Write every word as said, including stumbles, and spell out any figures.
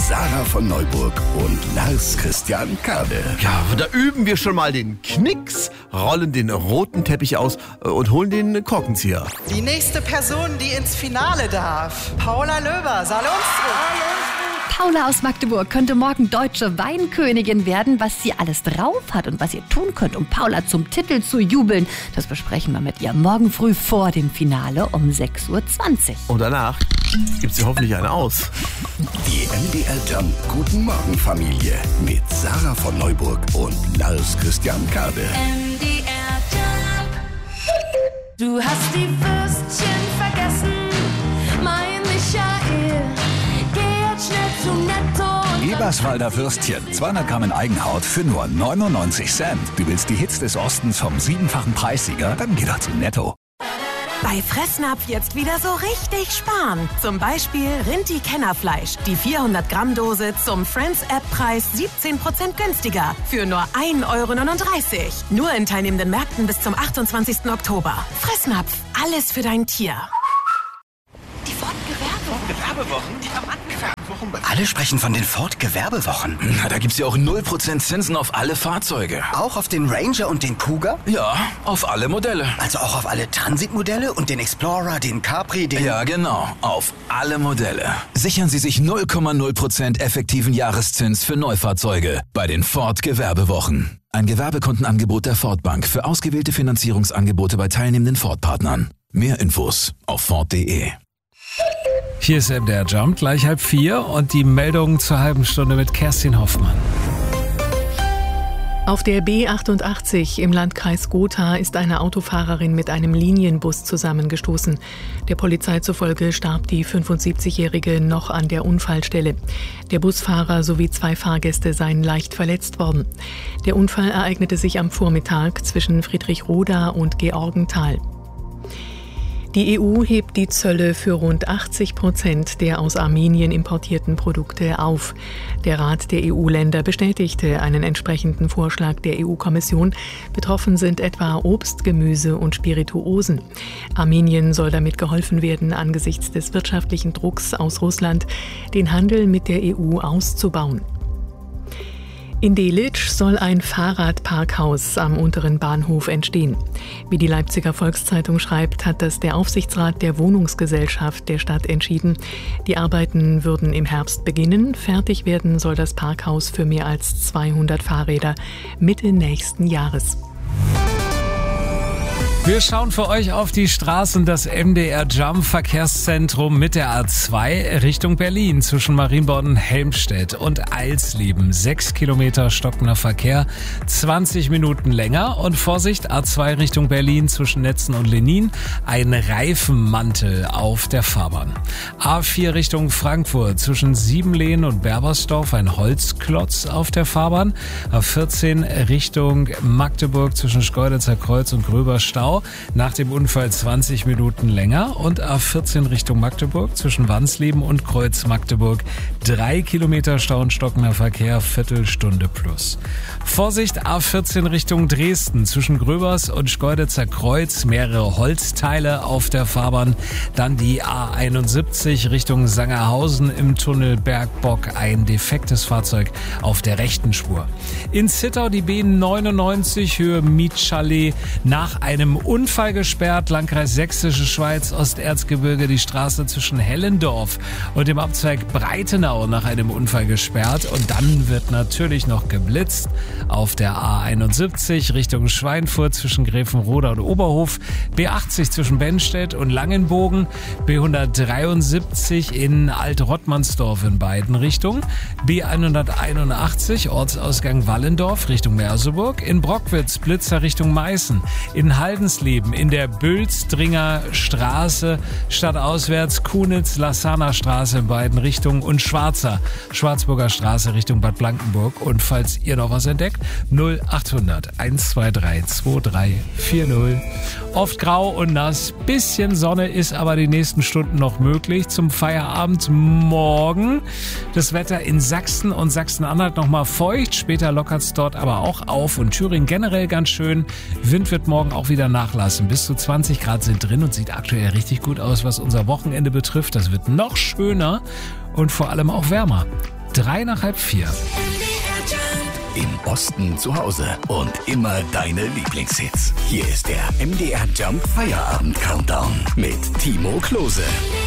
Sarah von Neuburg und Lars Christian Kade. Ja, da üben wir schon mal den Knicks, rollen den roten Teppich aus und holen den Korkenzieher. Die nächste Person, die ins Finale darf, Paula Löber, Salonstrip. Paula aus Magdeburg könnte morgen deutsche Weinkönigin werden. Was sie alles drauf hat und was ihr tun könnt, um Paula zum Titel zu jubeln, das besprechen wir mit ihr morgen früh vor dem Finale um sechs Uhr zwanzig. Und danach gibt sie hoffentlich eine aus. Die M D R Jump Guten Morgen Familie mit Sarah von Neuburg und Lars Christian Kade. M D R Jump. Du hast die Würstchen vergessen, mein Michael. Geh jetzt schnell zu Netto. Eberswalder Würstchen, zweihundert Gramm in Eigenhaut für nur neunundneunzig Cent. Du willst die Hits des Ostens vom siebenfachen Preissieger? Dann geh doch zu Netto. Bei Fressnapf jetzt wieder so richtig sparen. Zum Beispiel Rinti-Kennerfleisch. Die vierhundert Gramm Dose zum Friends-App-Preis siebzehn Prozent günstiger. Für nur ein Euro neununddreißig. Nur in teilnehmenden Märkten bis zum achtundzwanzigsten Oktober. Fressnapf. Alles für dein Tier. Die Ford-Gewerbewochen? Die haben angefangen. Alle sprechen von den Ford-Gewerbewochen. Na, da gibt's ja auch null Prozent Zinsen auf alle Fahrzeuge. Auch auf den Ranger und den Kuga? Ja, auf alle Modelle. Also auch auf alle Transit-Modelle und den Explorer, den Capri, den... Ja, genau. Auf alle Modelle. Sichern Sie sich null Komma null Prozent effektiven Jahreszins für Neufahrzeuge bei den Ford-Gewerbewochen. Ein Gewerbekontenangebot der Ford Bank für ausgewählte Finanzierungsangebote bei teilnehmenden Ford-Partnern. Mehr Infos auf Ford punkt de. Hier ist M D R Jump, gleich halb vier und die Meldung zur halben Stunde mit Kerstin Hoffmann. Auf der B achtundachtzig im Landkreis Gotha ist eine Autofahrerin mit einem Linienbus zusammengestoßen. Der Polizei zufolge starb die fünfundsiebzigjährige noch an der Unfallstelle. Der Busfahrer sowie zwei Fahrgäste seien leicht verletzt worden. Der Unfall ereignete sich am Vormittag zwischen Friedrichroda und Georgenthal. Die E U hebt die Zölle für rund achtzig Prozent der aus Armenien importierten Produkte auf. Der Rat der E U-Länder bestätigte einen entsprechenden Vorschlag der E U-Kommission. Betroffen sind etwa Obst, Gemüse und Spirituosen. Armenien soll damit geholfen werden, angesichts des wirtschaftlichen Drucks aus Russland den Handel mit der E U auszubauen. In Delitzsch soll ein Fahrradparkhaus am unteren Bahnhof entstehen. Wie die Leipziger Volkszeitung schreibt, hat das der Aufsichtsrat der Wohnungsgesellschaft der Stadt entschieden. Die Arbeiten würden im Herbst beginnen. Fertig werden soll das Parkhaus für mehr als zweihundert Fahrräder Mitte nächsten Jahres. Wir schauen für euch auf die Straßen, das M D R Jump Verkehrszentrum mit der A zwei Richtung Berlin zwischen Marienborn und Helmstedt und Eilsleben. Sechs Kilometer stockender Verkehr, zwanzig Minuten länger und Vorsicht, A zwei Richtung Berlin zwischen Netzen und Lenin, ein Reifenmantel auf der Fahrbahn. A vier Richtung Frankfurt zwischen Siebenlehen und Berbersdorf, ein Holzklotz auf der Fahrbahn. A vierzehn Richtung Magdeburg zwischen Schkeuditzer Kreuz und Gröberstau. Nach dem Unfall zwanzig Minuten länger und A vierzehn Richtung Magdeburg zwischen Wansleben und Kreuz Magdeburg. Drei Kilometer Stau und stockender Verkehr, Viertelstunde plus. Vorsicht, A vierzehn Richtung Dresden zwischen Gröbers und Schkeuditzer Kreuz. Mehrere Holzteile auf der Fahrbahn. Dann die A einundsiebzig Richtung Sangerhausen im Tunnel Bergbock. Ein defektes Fahrzeug auf der rechten Spur. In Zittau die B neunundneunzig Höhe Mietschallee nach einem Unfall gesperrt. Landkreis Sächsische Schweiz, Osterzgebirge, die Straße zwischen Hellendorf und dem Abzweig Breitenau nach einem Unfall gesperrt. Und dann wird natürlich noch geblitzt auf der A einundsiebzig Richtung Schweinfurt zwischen Gräfenroda und Oberhof. B achtzig zwischen Bennstedt und Langenbogen. B hundertdreiundsiebzig in Alt-Rottmannsdorf in beiden Richtungen. B hunderteinundachtzig Ortsausgang Wallendorf Richtung Merseburg. In Brockwitz Blitzer Richtung Meißen. In Haldensleben in der Bülzdringer Straße stadtauswärts Kunitz, Lassaner Straße in beiden Richtungen und Schwarzer, Schwarzburger Straße Richtung Bad Blankenburg. Und falls ihr noch was entdeckt, null achthundert hundertzweiundzwanzig zweiundzwanzig vierzig. Oft grau und nass, bisschen Sonne ist aber die nächsten Stunden noch möglich. Zum Feierabend morgen das Wetter in Sachsen und Sachsen-Anhalt nochmal feucht. Später lockert es dort aber auch auf und Thüringen generell ganz schön. Wind wird morgen auch wieder nachlassen. Bis zu zwanzig Grad sind drin und sieht aktuell richtig gut aus, was unser Wochenende betrifft. Das wird noch schöner und vor allem auch wärmer. drei nach halb vier. Im Osten zu Hause und immer deine Lieblingshits. Hier ist der M D R Jump Feierabend Countdown mit Timo Klose.